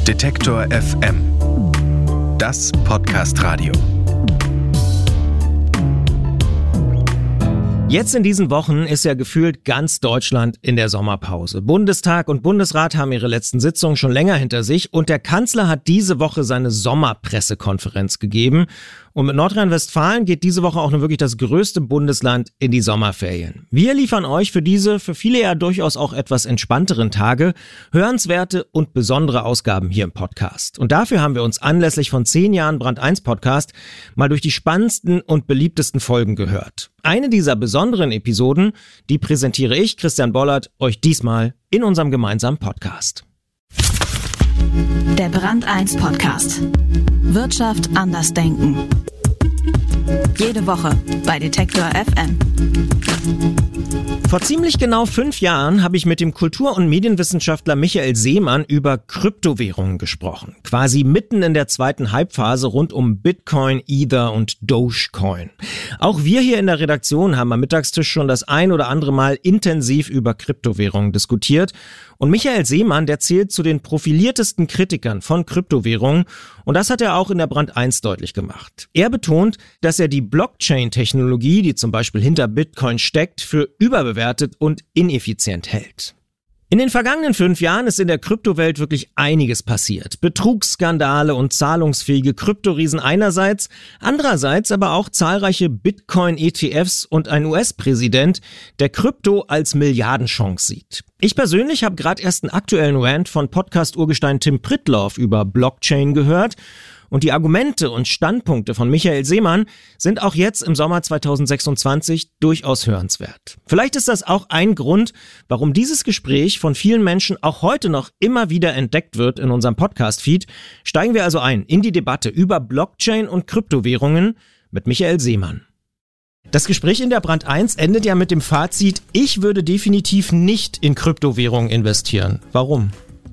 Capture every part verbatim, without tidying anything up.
Detektor F M. Das Podcast-Radio. Jetzt in diesen Wochen ist ja gefühlt ganz Deutschland in der Sommerpause. Bundestag und Bundesrat haben ihre letzten Sitzungen schon länger hinter sich und der Kanzler hat diese Woche seine Sommerpressekonferenz gegeben. Und mit Nordrhein-Westfalen geht diese Woche auch nur wirklich das größte Bundesland in die Sommerferien. Wir liefern euch für diese, für viele ja durchaus auch etwas entspannteren Tage, hörenswerte und besondere Ausgaben hier im Podcast. Und dafür haben wir uns anlässlich von zehn Jahren Brand eins Podcast mal durch die spannendsten und beliebtesten Folgen gehört. Eine dieser besonderen Episoden, die präsentiere ich, Christian Bollert, euch diesmal in unserem gemeinsamen Podcast. Der Brand eins Podcast. Wirtschaft anders denken. Jede Woche bei Detektor F M. Vor ziemlich genau fünf Jahren habe ich mit dem Kultur- und Medienwissenschaftler Michael Seemann über Kryptowährungen gesprochen. Quasi mitten in der zweiten Hypephase rund um Bitcoin, Ether und Dogecoin. Auch wir hier in der Redaktion haben am Mittagstisch schon das ein oder andere Mal intensiv über Kryptowährungen diskutiert. Und Michael Seemann, der zählt zu den profiliertesten Kritikern von Kryptowährungen. Und das hat er auch in der Brand eins deutlich gemacht. Er betont, dass er die Blockchain-Technologie, die zum Beispiel hinter Bitcoin steckt, für überbewertet und ineffizient hält. In den vergangenen fünf Jahren ist in der Kryptowelt wirklich einiges passiert. Betrugsskandale und zahlungsfähige Kryptoriesen einerseits, andererseits aber auch zahlreiche Bitcoin-E T Fs und ein U S-Präsident, der Krypto als Milliardenchance sieht. Ich persönlich habe gerade erst einen aktuellen Rant von Podcast-Urgestein Tim Pritlove über Blockchain gehört. Und die Argumente und Standpunkte von Michael Seemann sind auch jetzt im Sommer zweitausendsechsundzwanzig durchaus hörenswert. Vielleicht ist das auch ein Grund, warum dieses Gespräch von vielen Menschen auch heute noch immer wieder entdeckt wird in unserem Podcast-Feed. Steigen wir also ein in die Debatte über Blockchain und Kryptowährungen mit Michael Seemann. Das Gespräch in der Brand eins endet ja mit dem Fazit, ich würde definitiv nicht in Kryptowährungen investieren. Warum?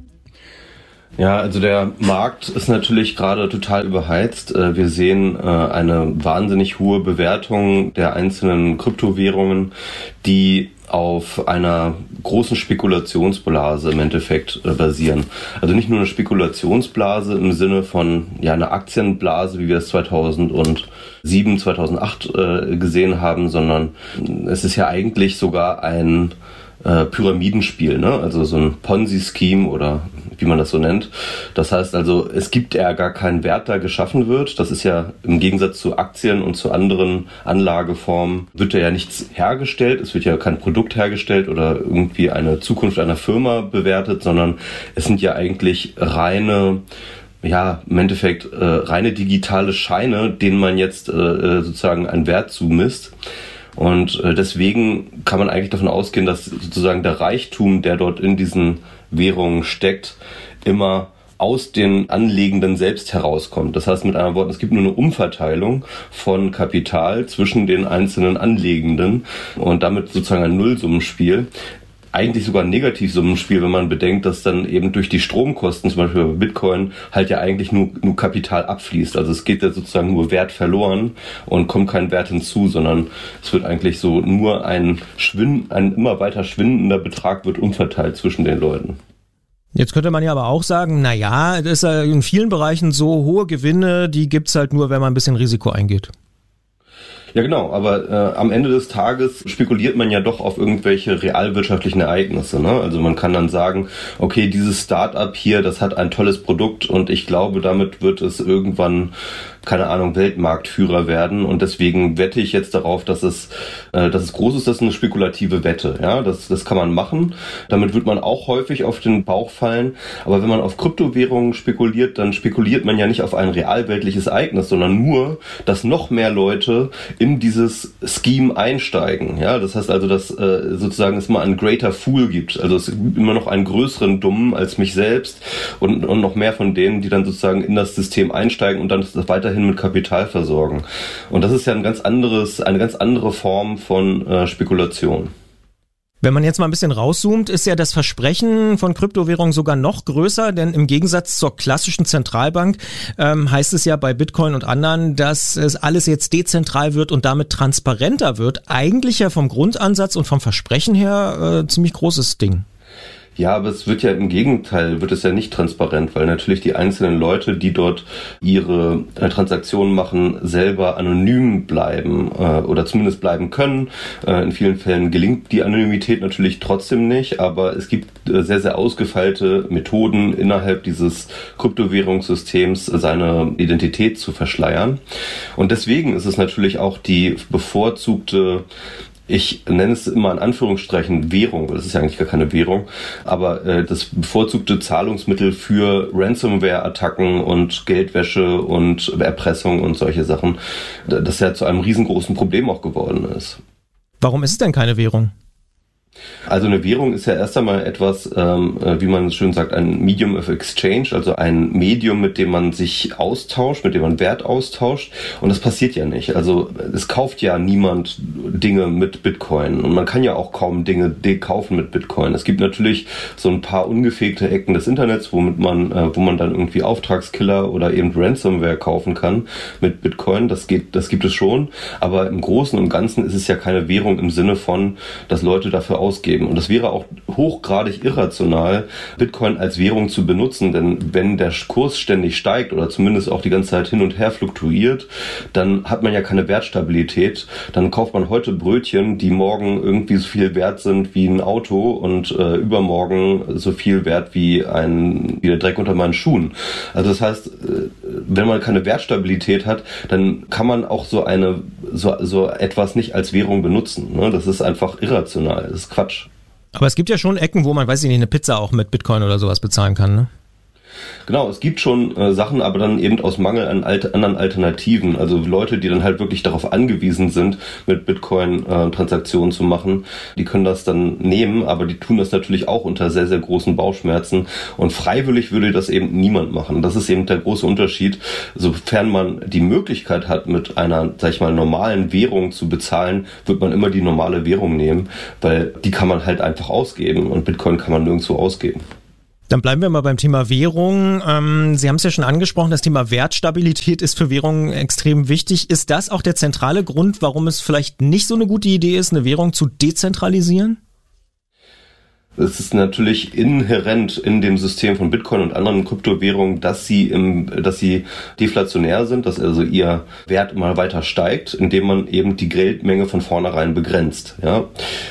Ja, also der Markt ist natürlich gerade total überheizt. Wir sehen eine wahnsinnig hohe Bewertung der einzelnen Kryptowährungen, die auf einer großen Spekulationsblase im Endeffekt basieren. Also nicht nur eine Spekulationsblase im Sinne von ja einer Aktienblase, wie wir es zweitausendsieben, zweitausendacht gesehen haben, sondern es ist ja eigentlich sogar ein Äh, Pyramidenspiel, ne? Also so ein Ponzi-Scheme oder wie man das so nennt. Das heißt also, es gibt ja gar keinen Wert, der geschaffen wird. Das ist ja im Gegensatz zu Aktien und zu anderen Anlageformen wird ja nichts hergestellt. Es wird ja kein Produkt hergestellt oder irgendwie eine Zukunft einer Firma bewertet, sondern es sind ja eigentlich reine ja, im Endeffekt äh, reine digitale Scheine, denen man jetzt äh, sozusagen einen Wert zumisst. Und äh, deswegen kann man eigentlich davon ausgehen, dass sozusagen der Reichtum, der dort in diesen Währungen steckt, immer aus den Anlegenden selbst herauskommt. Das heißt mit anderen Worten, es gibt nur eine Umverteilung von Kapital zwischen den einzelnen Anlegenden und damit sozusagen ein Nullsummenspiel. Eigentlich sogar ein Negativsummenspiel, wenn man bedenkt, dass dann eben durch die Stromkosten, zum Beispiel bei Bitcoin, halt ja eigentlich nur, nur Kapital abfließt. Also es geht ja sozusagen nur Wert verloren und kommt kein Wert hinzu, sondern es wird eigentlich so nur ein Schwind, ein immer weiter schwindender Betrag wird umverteilt zwischen den Leuten. Jetzt könnte man ja aber auch sagen, na ja, das ist ja in vielen Bereichen so, hohe Gewinne, die gibt's halt nur, wenn man ein bisschen Risiko eingeht. Ja genau, aber äh, am Ende des Tages spekuliert man ja doch auf irgendwelche realwirtschaftlichen Ereignisse, ne? Also man kann dann sagen, okay, dieses Start-up hier, das hat ein tolles Produkt und ich glaube, damit wird es irgendwann, keine Ahnung, Weltmarktführer werden und deswegen wette ich jetzt darauf, dass es, äh, dass es groß ist, das ist eine spekulative Wette, ja, das, das kann man machen. Damit wird man auch häufig auf den Bauch fallen, aber wenn man auf Kryptowährungen spekuliert, dann spekuliert man ja nicht auf ein realweltliches Ereignis, sondern nur, dass noch mehr Leute in dieses Scheme einsteigen. Ja, das heißt also, dass äh, sozusagen es mal einen greater Fool gibt. Also es gibt immer noch einen größeren Dummen als mich selbst und, und noch mehr von denen, die dann sozusagen in das System einsteigen und dann das weiterhin mit Kapital versorgen. Und das ist ja ein ganz anderes, eine ganz andere Form von äh, Spekulation. Wenn man jetzt mal ein bisschen rauszoomt, ist ja das Versprechen von Kryptowährungen sogar noch größer, denn im Gegensatz zur klassischen Zentralbank ähm, heißt es ja bei Bitcoin und anderen, dass es alles jetzt dezentral wird und damit transparenter wird. Eigentlich ja vom Grundansatz und vom Versprechen her äh, ziemlich großes Ding. Ja, aber es wird ja im Gegenteil, wird es ja nicht transparent, weil natürlich die einzelnen Leute, die dort ihre äh, Transaktionen machen, selber anonym bleiben äh, oder zumindest bleiben können. Äh, in vielen Fällen gelingt die Anonymität natürlich trotzdem nicht, aber es gibt äh, sehr, sehr ausgefeilte Methoden innerhalb dieses Kryptowährungssystems, seine Identität zu verschleiern. Und deswegen ist es natürlich auch die bevorzugte, ich nenne es immer in Anführungsstrichen Währung, das ist ja eigentlich gar keine Währung, aber äh, das bevorzugte Zahlungsmittel für Ransomware-Attacken und Geldwäsche und Erpressung und solche Sachen, das ja zu einem riesengroßen Problem auch geworden ist. Warum ist es denn keine Währung? Also eine Währung ist ja erst einmal etwas, ähm, wie man schön sagt, ein Medium of Exchange, also ein Medium, mit dem man sich austauscht, mit dem man Wert austauscht. Und das passiert ja nicht. Also es kauft ja niemand Dinge mit Bitcoin. Und man kann ja auch kaum Dinge kaufen mit Bitcoin. Es gibt natürlich so ein paar ungefegte Ecken des Internets, womit man, äh, wo man dann irgendwie Auftragskiller oder eben Ransomware kaufen kann mit Bitcoin. Das geht, das gibt es schon. Aber im Großen und Ganzen ist es ja keine Währung im Sinne von, dass Leute dafür ausgeben. Und das wäre auch hochgradig irrational, Bitcoin als Währung zu benutzen, denn wenn der Kurs ständig steigt oder zumindest auch die ganze Zeit hin und her fluktuiert, dann hat man ja keine Wertstabilität. Dann kauft man heute Brötchen, die morgen irgendwie so viel wert sind wie ein Auto und äh, übermorgen so viel wert wie ein wie der Dreck unter meinen Schuhen. Also das heißt, äh, wenn man keine Wertstabilität hat, dann kann man auch so eine so, so etwas nicht als Währung benutzen. Ne? Das ist einfach irrational. Das ist Quatsch. Aber es gibt ja schon Ecken, wo man, weiß ich nicht, eine Pizza auch mit Bitcoin oder sowas bezahlen kann, ne? Genau, es gibt schon äh, Sachen, aber dann eben aus Mangel an alt- anderen Alternativen. Also Leute, die dann halt wirklich darauf angewiesen sind, mit Bitcoin äh, Transaktionen zu machen, die können das dann nehmen, aber die tun das natürlich auch unter sehr, sehr großen Bauchschmerzen. Und freiwillig würde das eben niemand machen. Das ist eben der große Unterschied. Sofern man die Möglichkeit hat, mit einer, sag ich mal, normalen Währung zu bezahlen, wird man immer die normale Währung nehmen, weil die kann man halt einfach ausgeben und Bitcoin kann man nirgendwo ausgeben. Dann bleiben wir mal beim Thema Währung. Ähm, Sie haben es ja schon angesprochen, das Thema Wertstabilität ist für Währungen extrem wichtig. Ist das auch der zentrale Grund, warum es vielleicht nicht so eine gute Idee ist, eine Währung zu dezentralisieren? Es ist natürlich inhärent in dem System von Bitcoin und anderen Kryptowährungen, dass sie im, dass sie deflationär sind, dass also ihr Wert immer weiter steigt, indem man eben die Geldmenge von vornherein begrenzt. Ja,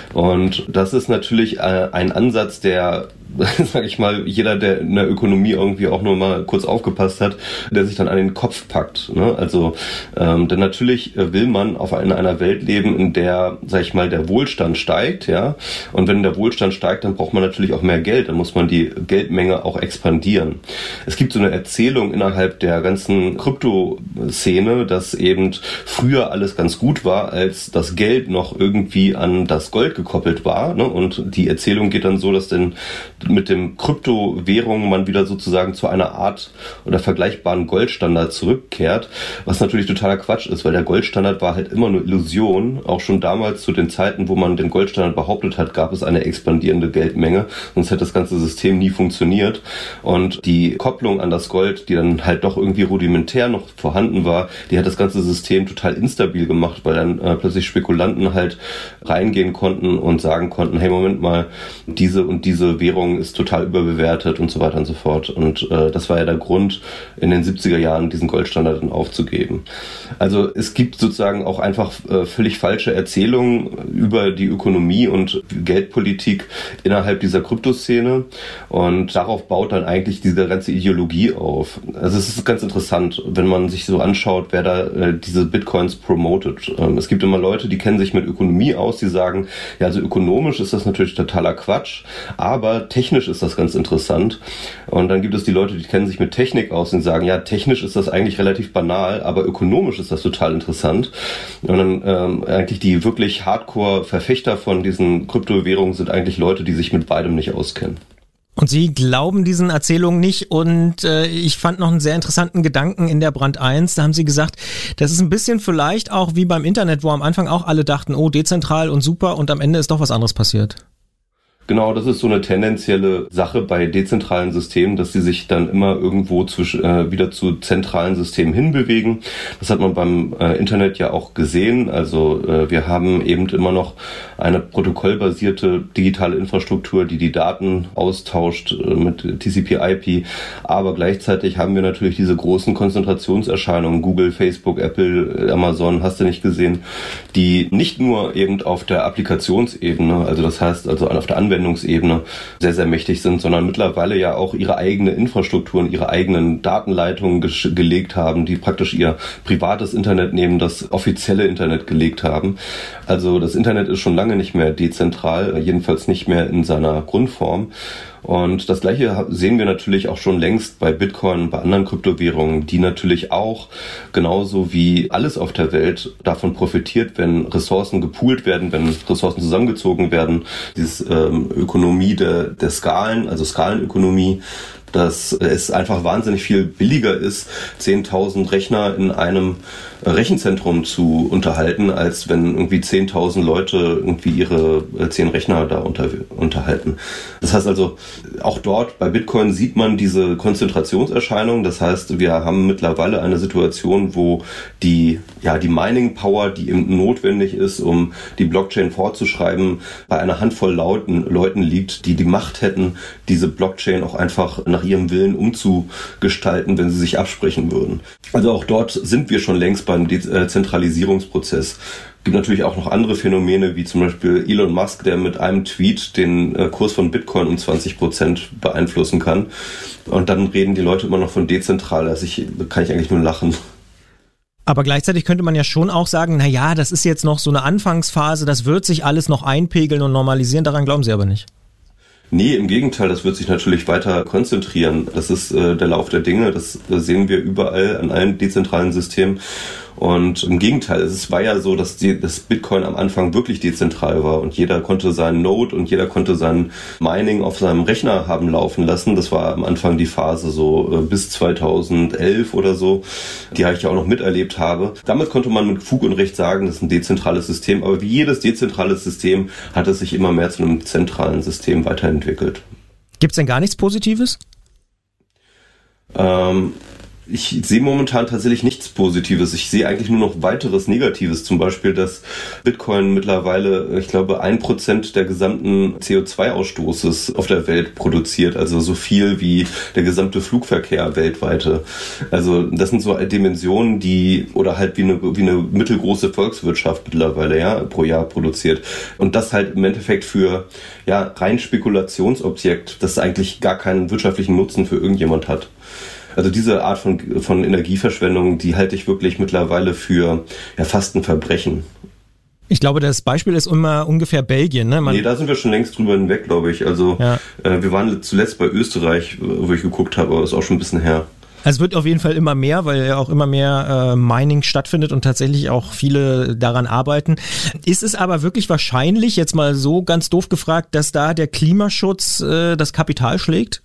und das ist natürlich äh, ein Ansatz, der, sag ich mal, jeder, der in der Ökonomie irgendwie auch nur mal kurz aufgepasst hat, der sich dann an den Kopf packt. Ne? Also, ähm, denn natürlich will man auf in einer Welt leben, in der, sag ich mal, der Wohlstand steigt, ja. Und wenn der Wohlstand steigt, dann braucht man natürlich auch mehr Geld. Dann muss man die Geldmenge auch expandieren. Es gibt so eine Erzählung innerhalb der ganzen Kryptoszene, dass eben früher alles ganz gut war, als das Geld noch irgendwie an das Gold gekoppelt war. Ne? Und die Erzählung geht dann so, dass denn mit dem Kryptowährungen man wieder sozusagen zu einer Art oder vergleichbaren Goldstandard zurückkehrt, was natürlich totaler Quatsch ist, weil der Goldstandard war halt immer eine Illusion. Auch schon damals zu den Zeiten, wo man den Goldstandard behauptet hat, gab es eine expandierende Geldmenge, sonst hätte das ganze System nie funktioniert. Und die Kopplung an das Gold, die dann halt doch irgendwie rudimentär noch vorhanden war, die hat das ganze System total instabil gemacht, weil dann äh, plötzlich Spekulanten halt reingehen konnten und sagen konnten, hey, Moment mal, diese und diese Währung ist total überbewertet und so weiter und so fort. Und äh, das war ja der Grund, in den siebziger Jahren diesen Goldstandard dann aufzugeben. Also es gibt sozusagen auch einfach äh, völlig falsche Erzählungen über die Ökonomie und Geldpolitik innerhalb dieser Kryptoszene. Und darauf baut dann eigentlich diese ganze Ideologie auf. Also es ist ganz interessant, wenn man sich so anschaut, wer da äh, diese Bitcoins promotet. Ähm, es gibt immer Leute, die kennen sich mit Ökonomie aus, die sagen, ja, also ökonomisch ist das natürlich totaler Quatsch, aber technisch ist das ganz interessant. Und dann gibt es die Leute, die kennen sich mit Technik aus und sagen, ja, technisch ist das eigentlich relativ banal, aber ökonomisch ist das total interessant. Und dann ähm, eigentlich die wirklich Hardcore-Verfechter von diesen Kryptowährungen sind eigentlich Leute, die sich mit beidem nicht auskennen. Und Sie glauben diesen Erzählungen nicht und äh, ich fand noch einen sehr interessanten Gedanken in der Brand eins, da haben Sie gesagt, das ist ein bisschen vielleicht auch wie beim Internet, wo am Anfang auch alle dachten, oh, dezentral und super und am Ende ist doch was anderes passiert. Genau, das ist so eine tendenzielle Sache bei dezentralen Systemen, dass sie sich dann immer irgendwo zwischen, äh, wieder zu zentralen Systemen hinbewegen. Das hat man beim äh, Internet ja auch gesehen. Also äh, wir haben eben immer noch eine protokollbasierte digitale Infrastruktur, die die Daten austauscht äh, mit T C P I P. Aber gleichzeitig haben wir natürlich diese großen Konzentrationserscheinungen, Google, Facebook, Apple, Amazon, hast du nicht gesehen, die nicht nur eben auf der Applikationsebene, also das heißt also auf der Anwendungsebene sehr, sehr mächtig sind, sondern mittlerweile ja auch ihre eigene Infrastrukturen, ihre eigenen Datenleitungen ge- gelegt haben, die praktisch ihr privates Internet neben das offizielle Internet gelegt haben. Also das Internet ist schon lange nicht mehr dezentral, jedenfalls nicht mehr in seiner Grundform. Und das Gleiche sehen wir natürlich auch schon längst bei Bitcoin und bei anderen Kryptowährungen, die natürlich auch genauso wie alles auf der Welt davon profitiert, wenn Ressourcen gepoolt werden, wenn Ressourcen zusammengezogen werden. Diese ähm, Ökonomie der, der Skalen, also Skalenökonomie, dass es einfach wahnsinnig viel billiger ist, zehntausend Rechner in einem Rechenzentrum zu unterhalten, als wenn irgendwie zehntausend Leute irgendwie ihre zehn Rechner da unter, unterhalten. Das heißt also, auch dort bei Bitcoin sieht man diese Konzentrationserscheinung. Das heißt, wir haben mittlerweile eine Situation, wo die, ja, die Mining Power, die eben notwendig ist, um die Blockchain fortzuschreiben, bei einer Handvoll Leuten, Leuten liegt, die die Macht hätten, diese Blockchain auch einfach nach ihrem Willen umzugestalten, wenn sie sich absprechen würden. Also auch dort sind wir schon längst beim Dezentralisierungsprozess. Es gibt natürlich auch noch andere Phänomene, wie zum Beispiel Elon Musk, der mit einem Tweet den äh, Kurs von Bitcoin um zwanzig Prozent beeinflussen kann. Und dann reden die Leute immer noch von dezentral. Also ich, da kann ich eigentlich nur lachen. Aber gleichzeitig könnte man ja schon auch sagen, na ja, das ist jetzt noch so eine Anfangsphase, das wird sich alles noch einpegeln und normalisieren. Daran glauben Sie aber nicht. Nee, im Gegenteil, das wird sich natürlich weiter konzentrieren. Das ist äh, der Lauf der Dinge, das, das sehen wir überall an allen dezentralen Systemen. Und im Gegenteil, es war ja so, dass die, das Bitcoin am Anfang wirklich dezentral war und jeder konnte seinen Node und jeder konnte sein Mining auf seinem Rechner haben laufen lassen. Das war am Anfang die Phase so äh, bis zweitausendelf oder so, die ich ja auch noch miterlebt habe. Damit konnte man mit Fug und Recht sagen, das ist ein dezentrales System, aber wie jedes dezentrale System hat es sich immer mehr zu einem zentralen System weiterentwickelt. Gibt's denn gar nichts Positives? Ähm... Ich sehe momentan tatsächlich nichts Positives. Ich sehe eigentlich nur noch weiteres Negatives. Zum Beispiel, dass Bitcoin mittlerweile, ich glaube, ein Prozent der gesamten C O zwei Ausstoßes auf der Welt produziert. Also so viel wie der gesamte Flugverkehr weltweite. Also das sind so Dimensionen, die, oder halt wie eine, wie eine mittelgroße Volkswirtschaft mittlerweile, ja, pro Jahr produziert. Und das halt im Endeffekt für, ja, rein Spekulationsobjekt, das eigentlich gar keinen wirtschaftlichen Nutzen für irgendjemand hat. Also diese Art von, von Energieverschwendung, die halte ich wirklich mittlerweile für ja, fast ein Verbrechen. Ich glaube, das Beispiel ist immer ungefähr Belgien, ne? Man nee, da sind wir schon längst drüber hinweg, glaube ich. Also ja. äh, wir waren zuletzt bei Österreich, wo ich geguckt habe, aber ist auch schon ein bisschen her. Also es wird auf jeden Fall immer mehr, weil ja auch immer mehr äh, Mining stattfindet und tatsächlich auch viele daran arbeiten. Ist es aber wirklich wahrscheinlich, jetzt mal so ganz doof gefragt, dass da der Klimaschutz äh, das Kapital schlägt?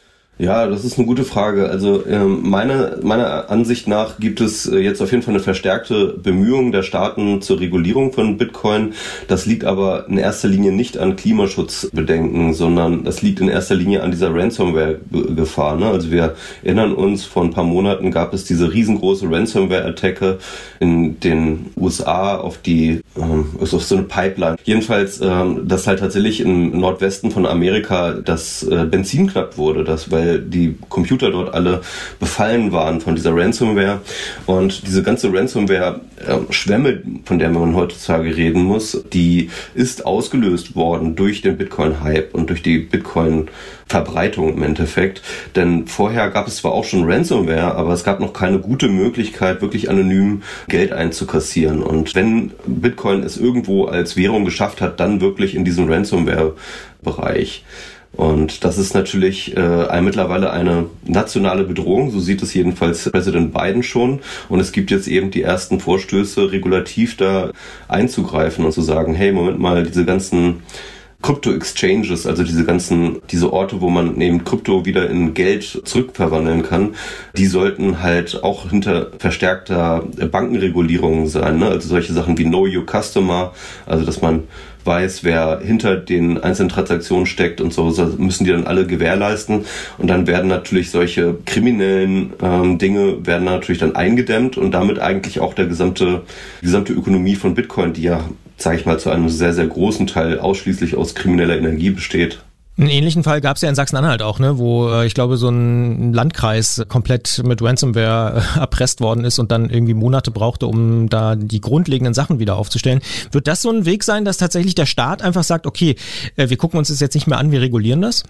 Ja, das ist eine gute Frage. Also ähm, meine, meiner Ansicht nach gibt es äh, jetzt auf jeden Fall eine verstärkte Bemühung der Staaten zur Regulierung von Bitcoin. Das liegt aber in erster Linie nicht an Klimaschutzbedenken, sondern das liegt in erster Linie an dieser Ransomware-Gefahr. Ne? Also wir erinnern uns, vor ein paar Monaten gab es diese riesengroße Ransomware-Attacke in den U S A auf die, ähm, auf so eine Pipeline. Jedenfalls, ähm, dass halt tatsächlich im Nordwesten von Amerika das äh, Benzin knapp wurde, das, weil die Computer dort alle befallen waren von dieser Ransomware. Und diese ganze Ransomware-Schwemme, von der man heutzutage reden muss, die ist ausgelöst worden durch den Bitcoin-Hype und durch die Bitcoin-Verbreitung im Endeffekt. Denn vorher gab es zwar auch schon Ransomware, aber es gab noch keine gute Möglichkeit, wirklich anonym Geld einzukassieren. Und wenn Bitcoin es irgendwo als Währung geschafft hat, dann wirklich in diesem Ransomware-Bereich. Und das ist natürlich äh, mittlerweile eine nationale Bedrohung, so sieht es jedenfalls Präsident Biden schon. Und es gibt jetzt eben die ersten Vorstöße, regulativ da einzugreifen und zu sagen, hey, Moment mal, diese ganzen Krypto-Exchanges, also diese ganzen, diese Orte, wo man neben Krypto wieder in Geld zurückverwandeln kann, die sollten halt auch hinter verstärkter Bankenregulierung sein, ne? Also solche Sachen wie Know Your Customer, also dass man weiß, wer hinter den einzelnen Transaktionen steckt und so, das müssen die dann alle gewährleisten. Und dann werden natürlich solche kriminellen ähm, Dinge werden natürlich dann eingedämmt und damit eigentlich auch der gesamte, die gesamte Ökonomie von Bitcoin, die ja, sage ich mal, zu einem sehr, sehr großen Teil ausschließlich aus krimineller Energie besteht. Einen ähnlichen Fall gab es ja in Sachsen-Anhalt auch, ne, wo äh, ich glaube so ein Landkreis komplett mit Ransomware äh, erpresst worden ist und dann irgendwie Monate brauchte, um da die grundlegenden Sachen wieder aufzustellen. Wird das so ein Weg sein, dass tatsächlich der Staat einfach sagt, okay, äh, wir gucken uns das jetzt nicht mehr an, wir regulieren das?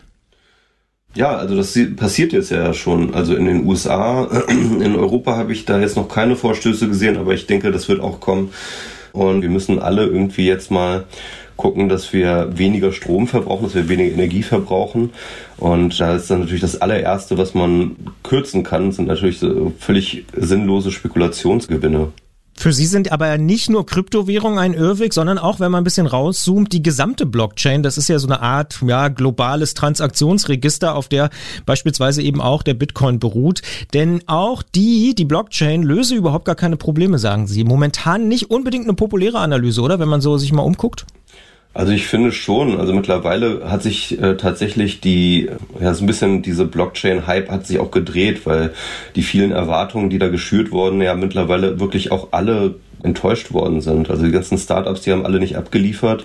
Ja, also das passiert jetzt ja schon. Also in den U S A, in Europa habe ich da jetzt noch keine Vorstöße gesehen, aber ich denke, das wird auch kommen. Und wir müssen alle irgendwie jetzt mal gucken, dass wir weniger Strom verbrauchen, dass wir weniger Energie verbrauchen. Und da ist dann natürlich das allererste, was man kürzen kann, sind natürlich so völlig sinnlose Spekulationsgewinne. Für Sie sind aber nicht nur Kryptowährungen ein Irrweg, sondern auch, wenn man ein bisschen rauszoomt, die gesamte Blockchain. Das ist ja so eine Art, ja, globales Transaktionsregister, auf der beispielsweise eben auch der Bitcoin beruht. Denn auch die, die Blockchain löse überhaupt gar keine Probleme, sagen Sie. Momentan nicht unbedingt eine populäre Analyse, oder? Wenn man so sich mal umguckt. Also ich finde schon, also mittlerweile hat sich äh, tatsächlich die, ja so ein bisschen diese Blockchain-Hype hat sich auch gedreht, weil die vielen Erwartungen, die da geschürt wurden, ja mittlerweile wirklich auch alle enttäuscht worden sind. Also die ganzen Startups, die haben alle nicht abgeliefert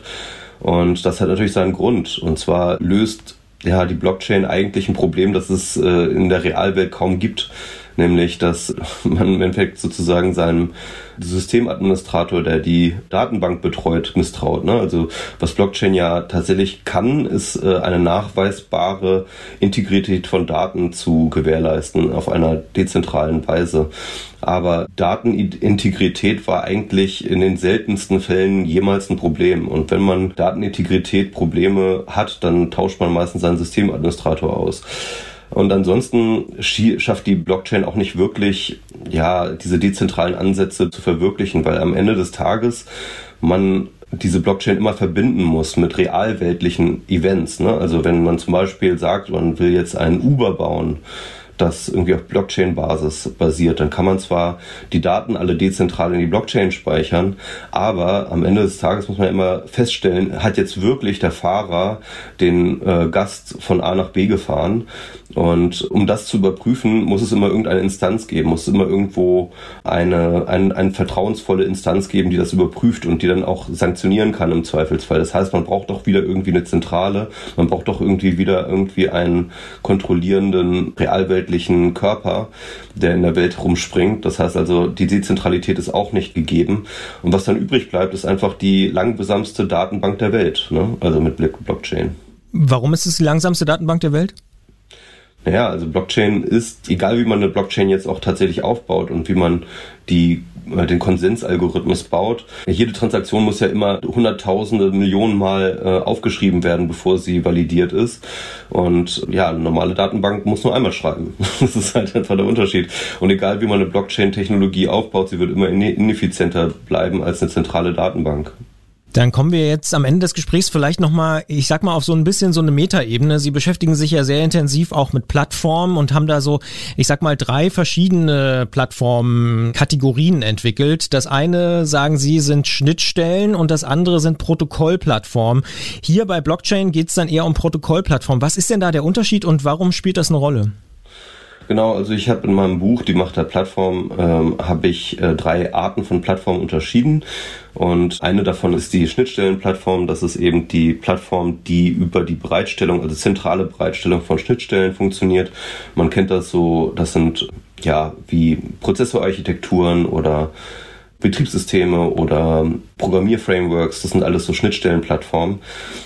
und das hat natürlich seinen Grund. Und zwar löst ja die Blockchain eigentlich ein Problem, das es äh, in der Realwelt kaum gibt. Nämlich, dass man im Endeffekt sozusagen seinem Systemadministrator, der die Datenbank betreut, misstraut. Ne? Also was Blockchain ja tatsächlich kann, ist äh, eine nachweisbare Integrität von Daten zu gewährleisten auf einer dezentralen Weise. Aber Datenintegrität war eigentlich in den seltensten Fällen jemals ein Problem. Und wenn man Datenintegrität Probleme hat, dann tauscht man meistens seinen Systemadministrator aus. Und ansonsten schafft die Blockchain auch nicht wirklich, ja, diese dezentralen Ansätze zu verwirklichen, weil am Ende des Tages man diese Blockchain immer verbinden muss mit realweltlichen Events. Ne? Also wenn man zum Beispiel sagt, man will jetzt einen Uber bauen, das irgendwie auf Blockchain-Basis basiert, dann kann man zwar die Daten alle dezentral in die Blockchain speichern, aber am Ende des Tages muss man immer feststellen, hat jetzt wirklich der Fahrer den äh, Gast von A nach B gefahren? Und um das zu überprüfen, muss es immer irgendeine Instanz geben, muss es immer irgendwo eine, eine, eine vertrauensvolle Instanz geben, die das überprüft und die dann auch sanktionieren kann im Zweifelsfall. Das heißt, man braucht doch wieder irgendwie eine Zentrale, man braucht doch irgendwie wieder irgendwie einen kontrollierenden, realweltlichen Körper, der in der Welt rumspringt. Das heißt also, die Dezentralität ist auch nicht gegeben. Und was dann übrig bleibt, ist einfach die langsamste Datenbank der Welt, ne? Also mit Blockchain. Warum ist es die langsamste Datenbank der Welt? Naja, also Blockchain ist, egal wie man eine Blockchain jetzt auch tatsächlich aufbaut und wie man die, äh, den Konsensalgorithmus baut, jede Transaktion muss ja immer hunderttausende, Millionen Mal äh, aufgeschrieben werden, bevor sie validiert ist. Und ja, eine normale Datenbank muss nur einmal schreiben. Das ist halt einfach der Unterschied. Und egal wie man eine Blockchain-Technologie aufbaut, sie wird immer ineffizienter bleiben als eine zentrale Datenbank. Dann kommen wir jetzt am Ende des Gesprächs vielleicht nochmal, ich sag mal, auf so ein bisschen so eine Metaebene. Sie beschäftigen sich ja sehr intensiv auch mit Plattformen und haben da so, ich sag mal, drei verschiedene Plattformkategorien entwickelt. Das eine, sagen Sie, sind Schnittstellen und das andere sind Protokollplattformen. Hier bei Blockchain geht es dann eher um Protokollplattformen. Was ist denn da der Unterschied und warum spielt das eine Rolle? Genau, also ich habe in meinem Buch Die Macht der Plattform ähm, habe ich äh, drei Arten von Plattformen unterschieden und eine davon ist die Schnittstellenplattform. Das ist eben die Plattform, die über die Bereitstellung, also zentrale Bereitstellung von Schnittstellen funktioniert. Man kennt das so, das sind ja wie Prozessorarchitekturen oder Betriebssysteme oder Programmierframeworks, das sind alles so Schnittstellenplattformen.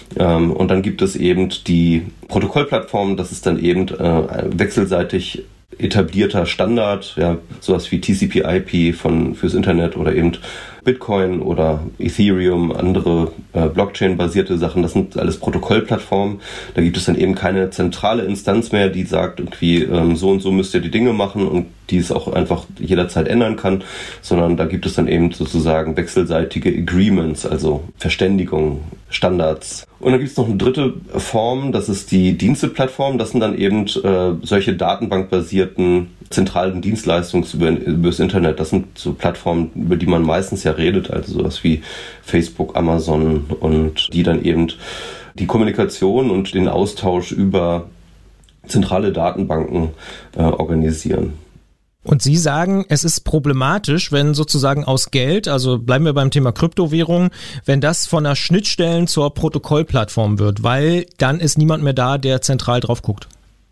Und dann gibt es eben die Protokollplattform, das ist dann eben wechselseitig etablierter Standard, ja, sowas wie T C P I P von fürs Internet oder eben Bitcoin oder Ethereum, andere äh, Blockchain-basierte Sachen, das sind alles Protokollplattformen. Da gibt es dann eben keine zentrale Instanz mehr, die sagt irgendwie ähm, so und so müsst ihr die Dinge machen und die es auch einfach jederzeit ändern kann, sondern da gibt es dann eben sozusagen wechselseitige Agreements, also Verständigungen, Standards. Und dann gibt es noch eine dritte Form, das ist die Diensteplattform. Das sind dann eben äh, solche datenbankbasierten zentralen Dienstleistungen über, über das Internet. Das sind so Plattformen, über die man meistens ja redet, also sowas wie Facebook, Amazon, und die dann eben die Kommunikation und den Austausch über zentrale Datenbanken äh, organisieren. Und Sie sagen, es ist problematisch, wenn sozusagen aus Geld, also bleiben wir beim Thema Kryptowährung, wenn das von der Schnittstellen zur Protokollplattform wird, weil dann ist niemand mehr da, der zentral drauf guckt.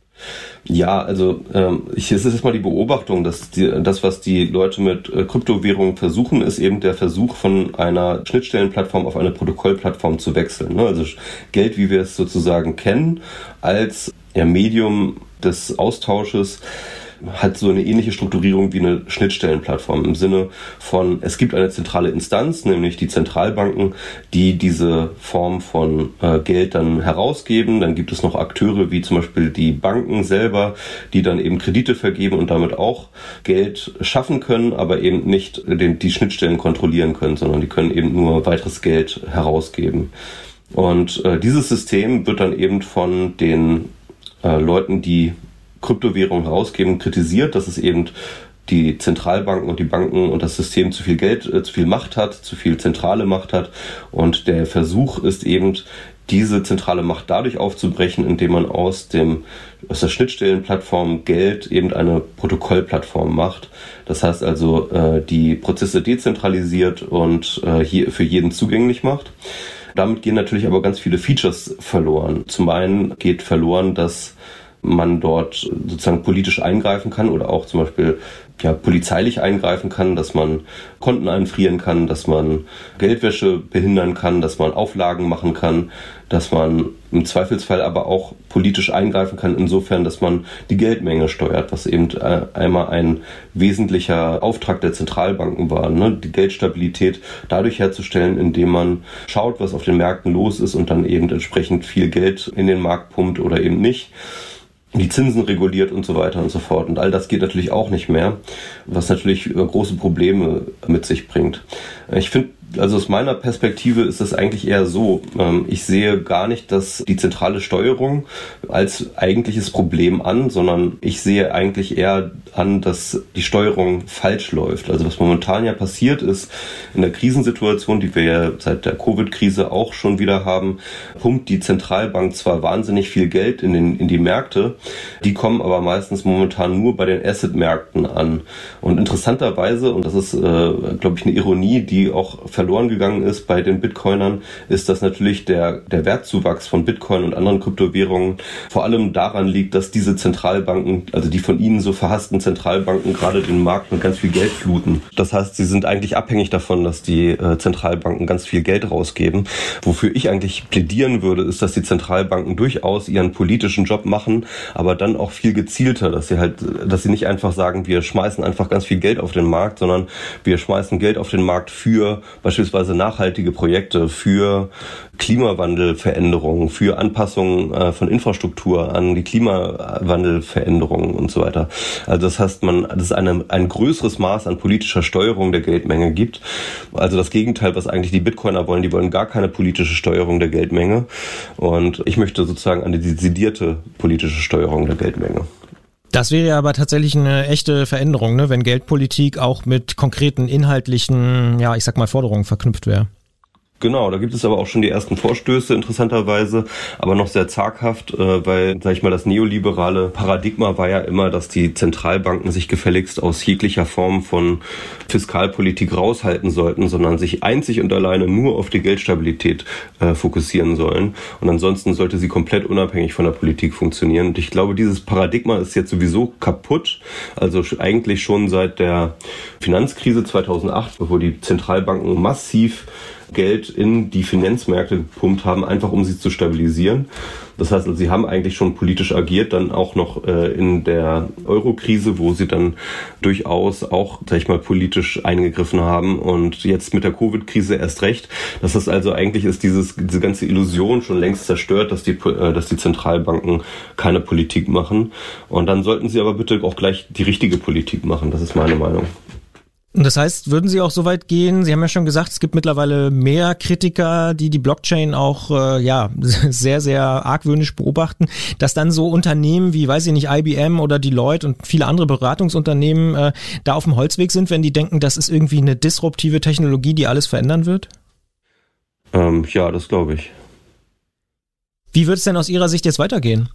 Ja, also ähm, ich, es ist jetzt mal die Beobachtung, dass die, das, was die Leute mit äh, Kryptowährungen versuchen, ist eben der Versuch, von einer Schnittstellenplattform auf eine Protokollplattform zu wechseln. Ne? Also Geld, wie wir es sozusagen kennen, als ja, Medium des Austausches, hat so eine ähnliche Strukturierung wie eine Schnittstellenplattform im Sinne von, es gibt eine zentrale Instanz, nämlich die Zentralbanken, die diese Form von äh, Geld dann herausgeben. Dann gibt es noch Akteure wie zum Beispiel die Banken selber, die dann eben Kredite vergeben und damit auch Geld schaffen können, aber eben nicht den, die Schnittstellen kontrollieren können, sondern die können eben nur weiteres Geld herausgeben. Und äh, dieses System wird dann eben von den äh, Leuten, die Kryptowährungen herausgeben, kritisiert, dass es eben die Zentralbanken und die Banken und das System zu viel Geld, äh, zu viel Macht hat, zu viel zentrale Macht hat. Und der Versuch ist eben, diese zentrale Macht dadurch aufzubrechen, indem man aus dem aus der Schnittstellenplattform Geld eben eine Protokollplattform macht. Das heißt also, äh, die Prozesse dezentralisiert und äh, hier für jeden zugänglich macht. Damit gehen natürlich aber ganz viele Features verloren. Zum einen geht verloren, dass man dort sozusagen politisch eingreifen kann oder auch zum Beispiel ja, polizeilich eingreifen kann, dass man Konten einfrieren kann, dass man Geldwäsche behindern kann, dass man Auflagen machen kann, dass man im Zweifelsfall aber auch politisch eingreifen kann, insofern, dass man die Geldmenge steuert, was eben einmal ein wesentlicher Auftrag der Zentralbanken war, ne? Die Geldstabilität dadurch herzustellen, indem man schaut, was auf den Märkten los ist und dann eben entsprechend viel Geld in den Markt pumpt oder eben nicht. Die Zinsen reguliert und so weiter und so fort. Und all das geht natürlich auch nicht mehr, was natürlich große Probleme mit sich bringt. Ich finde, also aus meiner Perspektive ist das eigentlich eher so. Ich sehe gar nicht, dass die zentrale Steuerung als eigentliches Problem an, sondern ich sehe eigentlich eher an, dass die Steuerung falsch läuft. Also was momentan ja passiert ist, in der Krisensituation, die wir ja seit der Covid-Krise auch schon wieder haben, pumpt die Zentralbank zwar wahnsinnig viel Geld in, den, in die Märkte, die kommen aber meistens momentan nur bei den Asset-Märkten an. Und interessanterweise, und das ist, äh, glaube ich, eine Ironie, die auch verloren gegangen ist bei den Bitcoinern, ist, dass natürlich der, der Wertzuwachs von Bitcoin und anderen Kryptowährungen vor allem daran liegt, dass diese Zentralbanken, also die von ihnen so verhassten Zentralbanken, gerade den Markt mit ganz viel Geld fluten. Das heißt, sie sind eigentlich abhängig davon, dass die äh, Zentralbanken ganz viel Geld rausgeben. Wofür ich eigentlich plädieren würde, ist, dass die Zentralbanken durchaus ihren politischen Job machen, aber dann auch viel gezielter, dass sie halt, dass sie nicht einfach sagen, wir schmeißen einfach ganz viel Geld auf den Markt, sondern wir schmeißen Geld auf den Markt für beispielsweise nachhaltige Projekte, für Klimawandelveränderungen, für Anpassungen äh, von Infrastruktur an die Klimawandelveränderungen und so weiter. Also das heißt, man, dass es eine, ein größeres Maß an politischer Steuerung der Geldmenge gibt. Also das Gegenteil, was eigentlich die Bitcoiner wollen, die wollen gar keine politische Steuerung der Geldmenge. Und ich möchte sozusagen eine dezidierte politische Steuerung der Geldmenge. Das wäre ja aber tatsächlich eine echte Veränderung, ne, wenn Geldpolitik auch mit konkreten inhaltlichen, ja, ich sag mal, Forderungen verknüpft wäre. Genau, da gibt es aber auch schon die ersten Vorstöße, interessanterweise, aber noch sehr zaghaft, äh, weil, sag ich mal, das neoliberale Paradigma war ja immer, dass die Zentralbanken sich gefälligst aus jeglicher Form von Fiskalpolitik raushalten sollten, sondern sich einzig und alleine nur auf die Geldstabilität äh, fokussieren sollen. Und ansonsten sollte sie komplett unabhängig von der Politik funktionieren. Und ich glaube, dieses Paradigma ist jetzt sowieso kaputt. Also eigentlich schon seit der Finanzkrise zweitausendacht, wo die Zentralbanken massiv Geld in die Finanzmärkte gepumpt haben, einfach um sie zu stabilisieren. Das heißt, also, sie haben eigentlich schon politisch agiert, dann auch noch äh, in der Euro-Krise, wo sie dann durchaus auch, sag ich mal, politisch eingegriffen haben und jetzt mit der Covid-Krise erst recht. Das heißt also, eigentlich ist dieses, diese ganze Illusion schon längst zerstört, dass die, äh, dass die Zentralbanken keine Politik machen. Und dann sollten sie aber bitte auch gleich die richtige Politik machen. Das ist meine Meinung. Und das heißt, würden Sie auch so weit gehen, Sie haben ja schon gesagt, es gibt mittlerweile mehr Kritiker, die die Blockchain auch äh, ja sehr, sehr argwöhnisch beobachten, dass dann so Unternehmen wie, weiß ich nicht, I B M oder Deloitte und viele andere Beratungsunternehmen äh, da auf dem Holzweg sind, wenn die denken, das ist irgendwie eine disruptive Technologie, die alles verändern wird? Ähm, ja, das glaube ich. Wie wird es denn aus Ihrer Sicht jetzt weitergehen?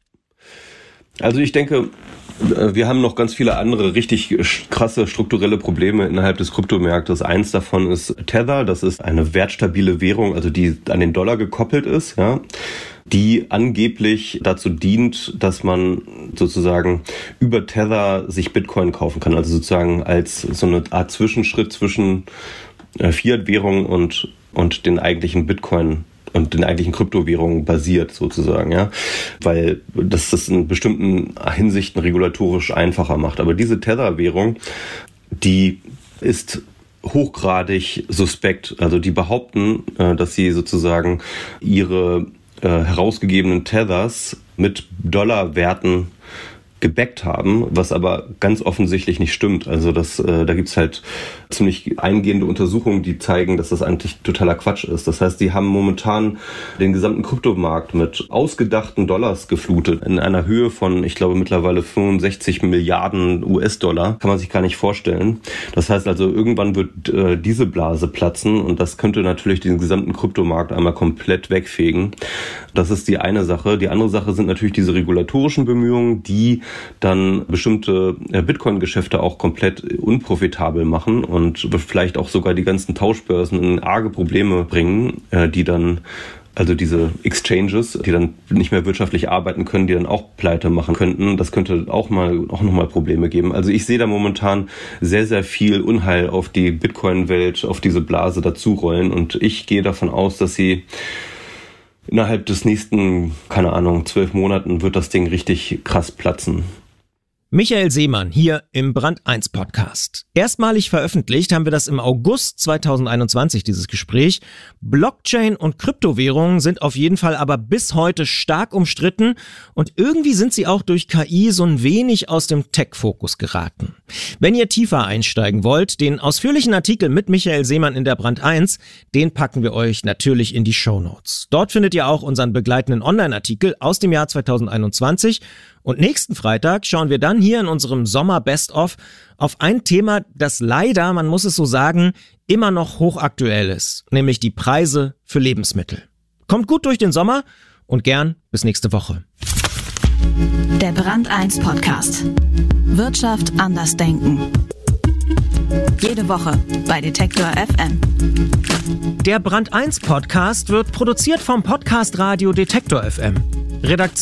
Also ich denke, wir haben noch ganz viele andere richtig krasse strukturelle Probleme innerhalb des Kryptomarktes. Eins davon ist Tether, das ist eine wertstabile Währung, also die an den Dollar gekoppelt ist, ja, die angeblich dazu dient, dass man sozusagen über Tether sich Bitcoin kaufen kann, also sozusagen als so eine Art Zwischenschritt zwischen Fiat-Währung und, und den eigentlichen Bitcoin und den eigentlichen Kryptowährungen basiert sozusagen, ja, weil das das in bestimmten Hinsichten regulatorisch einfacher macht. Aber diese Tether-Währung, die ist hochgradig suspekt. Also die behaupten, dass sie sozusagen ihre herausgegebenen Tethers mit Dollarwerten gebackt haben, was aber ganz offensichtlich nicht stimmt. Also das, äh, da gibt's halt ziemlich eingehende Untersuchungen, die zeigen, dass das eigentlich totaler Quatsch ist. Das heißt, die haben momentan den gesamten Kryptomarkt mit ausgedachten Dollars geflutet in einer Höhe von, ich glaube, mittlerweile fünfundsechzig Milliarden U S-Dollar. Kann man sich gar nicht vorstellen. Das heißt also, irgendwann wird äh, diese Blase platzen und das könnte natürlich den gesamten Kryptomarkt einmal komplett wegfegen. Das ist die eine Sache. Die andere Sache sind natürlich diese regulatorischen Bemühungen, die dann bestimmte Bitcoin-Geschäfte auch komplett unprofitabel machen und vielleicht auch sogar die ganzen Tauschbörsen in arge Probleme bringen, die dann, also diese Exchanges, die dann nicht mehr wirtschaftlich arbeiten können, die dann auch pleite machen könnten. Das könnte auch mal auch nochmal Probleme geben. Also ich sehe da momentan sehr, sehr viel Unheil auf die Bitcoin-Welt, auf diese Blase dazurollen und ich gehe davon aus, dass sie innerhalb des nächsten, keine Ahnung, zwölf Monaten wird das Ding richtig krass platzen. Michael Seemann hier im Brand eins Podcast. Erstmalig veröffentlicht haben wir das im August zweitausendeinundzwanzig, dieses Gespräch. Blockchain und Kryptowährungen sind auf jeden Fall aber bis heute stark umstritten und irgendwie sind sie auch durch K I so ein wenig aus dem Tech-Fokus geraten. Wenn ihr tiefer einsteigen wollt, den ausführlichen Artikel mit Michael Seemann in der Brand eins, den packen wir euch natürlich in die Shownotes. Dort findet ihr auch unseren begleitenden Online-Artikel aus dem Jahr zweitausendeinundzwanzig. Und nächsten Freitag schauen wir dann hier in unserem Sommer Best-of auf ein Thema, das leider, man muss es so sagen, immer noch hochaktuell ist, nämlich die Preise für Lebensmittel. Kommt gut durch den Sommer und gern bis nächste Woche. Der Brand eins Podcast. Wirtschaft anders denken. Jede Woche bei Detektor F M. Der Brand eins Podcast wird produziert vom Podcast Radio Detektor F M. Redaktion